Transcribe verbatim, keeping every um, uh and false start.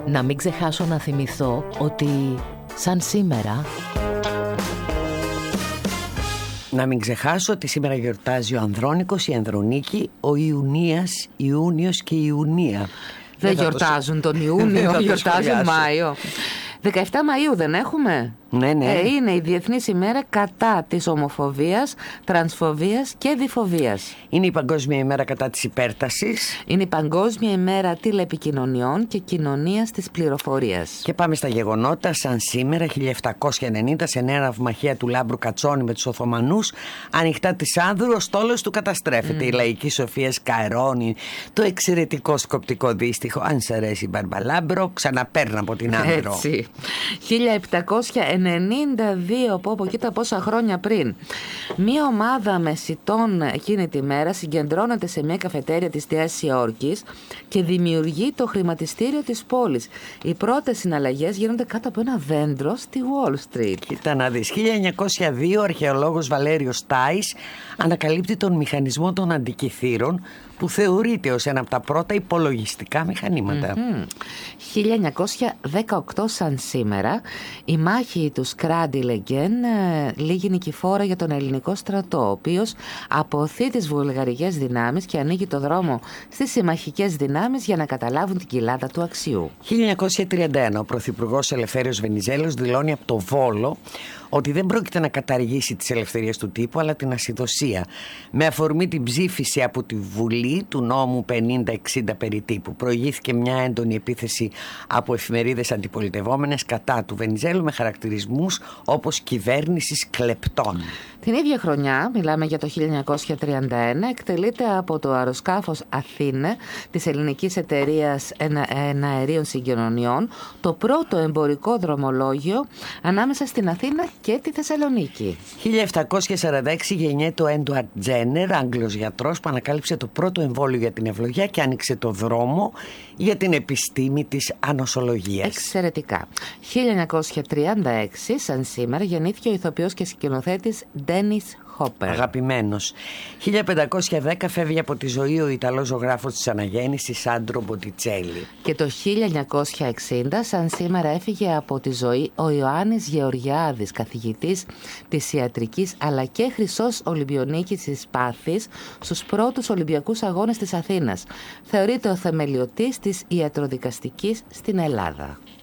Να μην ξεχάσω να θυμηθώ ότι σαν σήμερα... Να μην ξεχάσω ότι σήμερα γιορτάζει ο Ανδρώνικος, η Ανδρονίκη, ο Ιουνίας, Ιούνιος και η Ιουνία. Δεν γιορτάζουν τον Ιούνιο, γιορτάζουν Μάιο. δεκαεφτά Μαΐου δεν έχουμε? Ναι, ναι. Ε, είναι η Διεθνής ημέρα κατά της ομοφοβίας, τρανσφοβίας και διφοβίας. Είναι η Παγκόσμια ημέρα κατά της υπέρτασης. Είναι η Παγκόσμια ημέρα τηλεπικοινωνιών και κοινωνίας της πληροφορίας. Και πάμε στα γεγονότα. Σαν σήμερα, χίλια επτακόσια ενενήντα, σε νέα ναυμαχία του Λάμπρου Κατσόνη με τους Οθωμανούς, ανοιχτά της Άνδρου, ο στόλος του καταστρέφεται. Mm. Η λαϊκή σοφία σκαρώνει το εξαιρετικό σκοπτικό δύστιχο. Αν σ' αρέσει η Μπαρμπαλάμπρο, ξαναπέρνα από την Άνδρο. Έτσι. χίλια επτακόσια ενενήντα δύο, από από κοίτα πόσα χρόνια πριν. Μία ομάδα μεσιτών εκείνη τη μέρα συγκεντρώνεται σε μια καφετέρια της Νέας Υόρκης και δημιουργεί το χρηματιστήριο της πόλης. Οι πρώτες συναλλαγές γίνονται κάτω από ένα δέντρο στη Wall Street. Κοίτα να δεις. χίλια εννιακόσια δύο, ο αρχαιολόγος Βαλέριος Τάις ανακαλύπτει τον μηχανισμό των αντικυθύρων, που θεωρείται ως ένα από τα πρώτα υπολογιστικά μηχανήματα. Mm-hmm. χίλια εννιακόσια δεκαοκτώ σαν σήμερα, η μάχη του Σκράντι Λεγκέν λήγει νικηφόρα για τον ελληνικό στρατό, ο οποίος αποθεί τις βουλγαρικές δυνάμεις και ανοίγει το δρόμο στις συμμαχικές δυνάμεις για να καταλάβουν την κοιλάδα του αξιού. χίλια εννιακόσια τριάντα ένα, ο πρωθυπουργός Ελευθέριος Βενιζέλος δηλώνει από το Βόλο ότι δεν πρόκειται να καταργήσει τις ελευθερίες του τύπου, αλλά την ασυδοσία, με αφορμή την ψήφιση από τη Βουλή του νόμου πενήντα εξήντα περί τύπου. Προηγήθηκε μια έντονη επίθεση από εφημερίδες αντιπολιτευόμενες κατά του Βενιζέλου, με χαρακτηρισμούς όπως κυβέρνησης κλεπτών. Την ίδια χρονιά, μιλάμε για το χίλια εννιακόσια τριάντα ένα, εκτελείται από το αεροσκάφος Αθήνε της ελληνικής εταιρείας εναερίων συγκοινωνιών το πρώτο εμπορικό δρομολόγιο ανάμεσα στην Αθήνα και τη Θεσσαλονίκη. χίλια επτακόσια σαράντα έξι γεννιέται ο Έντουαρτ Τζένερ, Άγγλος γιατρός, που ανακάλυψε το πρώτο εμβόλιο για την ευλογία και άνοιξε το δρόμο για την επιστήμη της ανοσολογίας. Εξαιρετικά. χίλια εννιακόσια τριάντα έξι, σαν σήμερα, γεννήθηκε ο ηθοποιός και σκηνοθέτης Ντένις Χόπερ. Αγαπημένος. χίλια πεντακόσια δέκα φεύγει από τη ζωή ο Ιταλός ζωγράφος της αναγέννησης Σάντρο Μποτιτσέλι. Και το χίλια εννιακόσια εξήντα, σαν σήμερα, έφυγε από τη ζωή ο Ιωάννης Γεωργιάδης, καθηγητής της ιατρικής αλλά και χρυσός Ολυμπιονίκης της Πάθης στους πρώτους Ολυμπιακούς Αγώνες της Αθήνας. Θεωρείται ο θεμελιωτής της ιατροδικαστικής στην Ελλάδα.